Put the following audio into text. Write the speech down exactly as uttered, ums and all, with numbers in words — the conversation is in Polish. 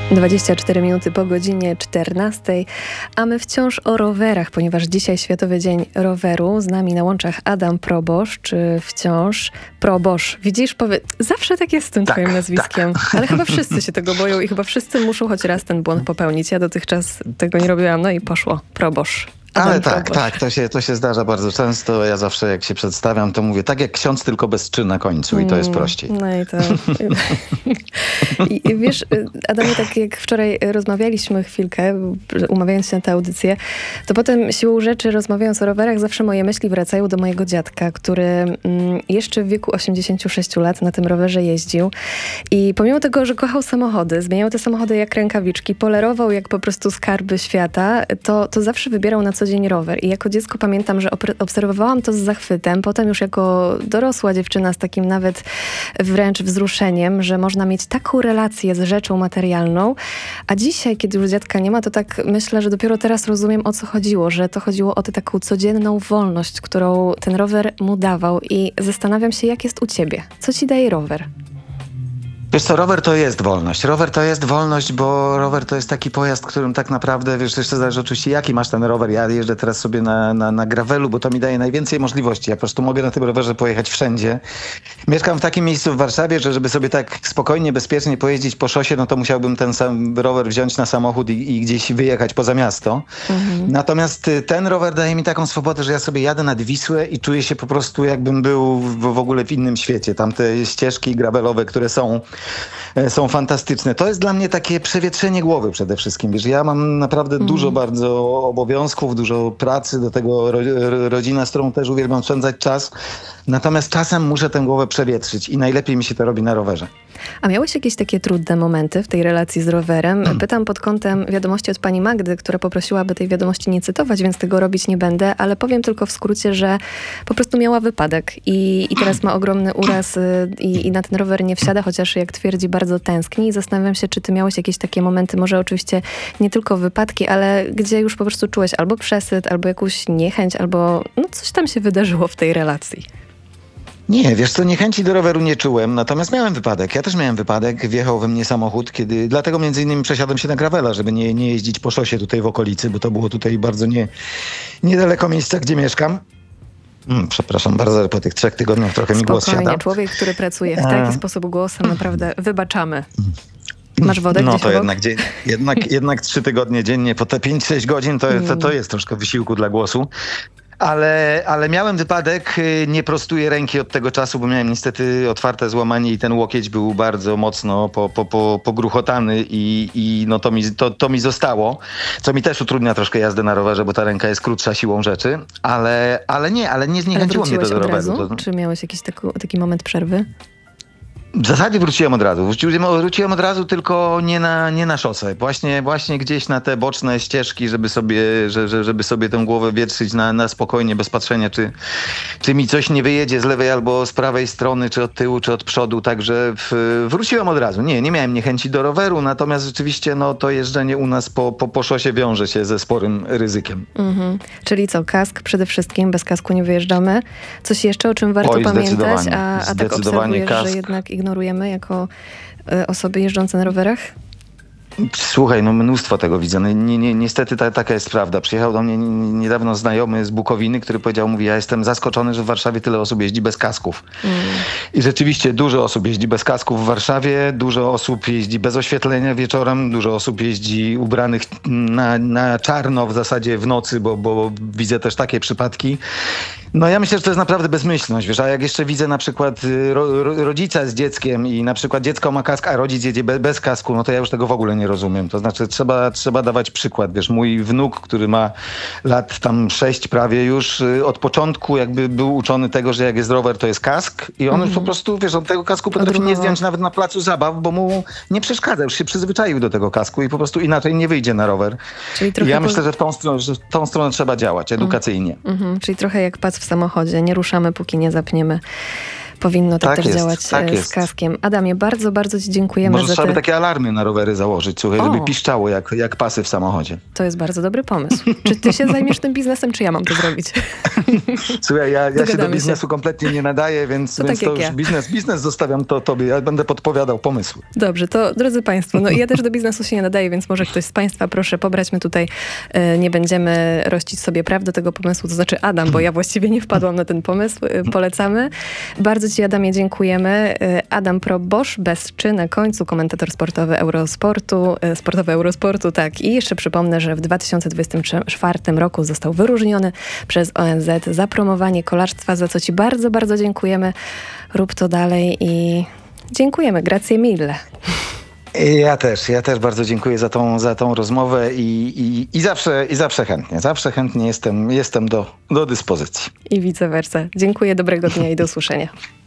dwadzieścia cztery minuty po godzinie czternastej, a my wciąż o rowerach, ponieważ dzisiaj Światowy Dzień Roweru. Z nami na łączach Adam Proboszcz, czy wciąż Proboszcz. Widzisz, powie... zawsze tak jest z tym tak, twoim nazwiskiem, tak. ale chyba wszyscy się tego boją i chyba wszyscy muszą choć raz ten błąd popełnić. Ja dotychczas tego nie robiłam, no i poszło Proboszcz. Adam Ale tak, Proboszcz. tak, to się, to się zdarza bardzo często. Ja zawsze jak się przedstawiam, to mówię tak jak ksiądz, tylko bez czy na końcu i to jest prościej. No i to... I, I wiesz, Adamie, tak jak wczoraj rozmawialiśmy chwilkę, umawiając się na tę audycję, to potem siłą rzeczy, rozmawiając o rowerach, zawsze moje myśli wracają do mojego dziadka, który mm, jeszcze w wieku osiemdziesięciu sześciu lat na tym rowerze jeździł. I pomimo tego, że kochał samochody, zmieniał te samochody jak rękawiczki, polerował jak po prostu skarby świata, to, to zawsze wybierał na co dzień rower. I jako dziecko pamiętam, że obserwowałam to z zachwytem. Potem już jako dorosła dziewczyna z takim nawet wręcz wzruszeniem, że można mieć taką relację z rzeczą materialną. A dzisiaj, kiedy już dziadka nie ma, to tak myślę, że dopiero teraz rozumiem, o co chodziło. Że to chodziło o tę taką codzienną wolność, którą ten rower mu dawał. I zastanawiam się, jak jest u ciebie. Co ci daje rower? Wiesz co, rower to jest wolność. Rower to jest wolność, bo rower to jest taki pojazd, którym tak naprawdę, wiesz, jeszcze zależy oczywiście jaki masz ten rower. Ja jeżdżę teraz sobie na, na, na gravelu, bo to mi daje najwięcej możliwości. Ja po prostu mogę na tym rowerze pojechać wszędzie. Mieszkam w takim miejscu w Warszawie, że żeby sobie tak spokojnie, bezpiecznie pojeździć po szosie, no to musiałbym ten sam rower wziąć na samochód i, i gdzieś wyjechać poza miasto. Mhm. Natomiast ten rower daje mi taką swobodę, że ja sobie jadę nad Wisłę i czuję się po prostu jakbym był w, w ogóle w innym świecie. Tam te ścieżki gravelowe, które są są fantastyczne. To jest dla mnie takie przewietrzenie głowy przede wszystkim. Wiesz, ja mam naprawdę mm. dużo bardzo obowiązków, dużo pracy, do tego ro, rodzina, z którą też uwielbiam spędzać czas. Natomiast czasem muszę tę głowę przewietrzyć i najlepiej mi się to robi na rowerze. A miałeś jakieś takie trudne momenty w tej relacji z rowerem? Hmm. Pytam pod kątem wiadomości od pani Magdy, która poprosiła, by tej wiadomości nie cytować, więc tego robić nie będę, ale powiem tylko w skrócie, że po prostu miała wypadek i, i teraz ma ogromny uraz i, i na ten rower nie wsiada, chociaż jak twierdzi, bardzo tęskni. I zastanawiam się, czy ty miałeś jakieś takie momenty, może oczywiście nie tylko wypadki, ale gdzie już po prostu czułeś albo przesyt, albo jakąś niechęć, albo no coś tam się wydarzyło w tej relacji. Nie, wiesz co, niechęci do roweru nie czułem, natomiast miałem wypadek. Ja też miałem wypadek, wjechał we mnie samochód, kiedy, dlatego między innymi przesiadłem się na gravela, żeby nie, nie jeździć po szosie tutaj w okolicy, bo to było tutaj bardzo nie, niedaleko miejsca, gdzie mieszkam. Hmm, przepraszam bardzo, ale po tych trzech tygodniach trochę mi głos siada. Spokojnie, człowiek, który pracuje w taki A... sposób głosem, naprawdę wybaczamy. Masz wodę No gdzieś to obok? jednak, dzień, jednak, jednak trzy tygodnie dziennie po te pięć sześć godzin to, to, to jest troszkę wysiłku dla głosu. Ale, ale miałem wypadek, nie prostuję ręki od tego czasu, bo miałem niestety otwarte złamanie i ten łokieć był bardzo mocno po, po, po, pogruchotany i, i no to, mi, to, to mi zostało, co mi też utrudnia troszkę jazdę na rowerze, bo ta ręka jest krótsza siłą rzeczy, ale, ale nie, ale nie zniechęciło mnie to do roweru. Razu? To... Czy miałeś jakiś taki, taki moment przerwy? W zasadzie wróciłem od razu. Wróciłem, wróciłem od razu, tylko nie na, nie na szosę. Właśnie, właśnie gdzieś na te boczne ścieżki, żeby sobie, że, żeby sobie tę głowę wietrzyć na, na spokojnie, bez patrzenia, czy, czy mi coś nie wyjedzie z lewej albo z prawej strony, czy od tyłu, czy od przodu. Także w, wróciłem od razu. Nie, nie miałem niechęci do roweru, natomiast rzeczywiście no, to jeżdżenie u nas po, po, po szosie wiąże się ze sporym ryzykiem. Mhm. Czyli co, kask przede wszystkim, bez kasku nie wyjeżdżamy. Coś jeszcze, o czym warto Oj, pamiętać, a, a tak obserwujesz, kask. że jednak ignorujemy jako y, osoby jeżdżące na rowerach? Słuchaj, no mnóstwo tego widzę. No, ni, ni, niestety ta, taka jest prawda. Przyjechał do mnie niedawno znajomy z Bukowiny, który powiedział, mówi, ja jestem zaskoczony, że w Warszawie tyle osób jeździ bez kasków. Mm. I rzeczywiście dużo osób jeździ bez kasków w Warszawie, dużo osób jeździ bez oświetlenia wieczorem, dużo osób jeździ ubranych na, na czarno w zasadzie w nocy, bo, bo widzę też takie przypadki. No ja myślę, że to jest naprawdę bezmyślność, wiesz, a jak jeszcze widzę na przykład ro, ro, rodzica z dzieckiem i na przykład dziecko ma kask, a rodzic jedzie be, bez kasku, no to ja już tego w ogóle nie rozumiem. To znaczy trzeba, trzeba dawać przykład, wiesz, mój wnuk, który ma lat tam sześć prawie już, od początku jakby był uczony tego, że jak jest rower, to jest kask i on mm. już po prostu, wiesz, on tego kasku potrafi nie zdjąć nawet na placu zabaw, bo mu nie przeszkadza, już się przyzwyczaił do tego kasku i po prostu inaczej nie wyjdzie na rower. Czyli trochę ja po... myślę, że w tą stronę, że w tą stronę trzeba działać edukacyjnie. Mm. Mm-hmm. Czyli trochę jak pac w samochodzie, nie ruszamy, póki nie zapniemy powinno tak, Tak też jest, działać tak e, z jest. kaskiem. Adamie, bardzo, bardzo ci dziękujemy Może za trzeba by te... takie alarmy na rowery założyć, słuchaj, O. żeby piszczało jak, jak pasy w samochodzie. To jest bardzo dobry pomysł. Czy ty się zajmiesz tym biznesem, czy ja mam to zrobić? Słuchaj, ja, ja się do Dogadamy biznesu się. kompletnie nie nadaję, więc To to, tak więc to jak już ja. biznes, biznes zostawiam to tobie. Ja będę podpowiadał pomysły. Dobrze, to drodzy Państwo, no ja też do biznesu się nie nadaję, więc może ktoś z Państwa, proszę pobrać, my tutaj e, nie będziemy rościć sobie praw do tego pomysłu, to znaczy Adam, bo ja właściwie nie wpadłam na ten pomysł, e, polecamy. Bardzo ci, Adamie, dziękujemy. E, Adam Proboszcz, bez czy na końcu, komentator sportowy Eurosportu, e, sportowy Eurosportu, tak. I jeszcze przypomnę, że w dwa tysiące dwudziestym czwartym roku został wyróżniony przez O N Z za promowanie kolarstwa, za co ci bardzo, bardzo dziękujemy. Rób to dalej i dziękujemy. Grazie mille. Ja też, ja też bardzo dziękuję za tą, za tą rozmowę i, i, i, zawsze, i zawsze chętnie, zawsze chętnie jestem, jestem do, do dyspozycji. I vice versa. Dziękuję, dobrego dnia i do usłyszenia.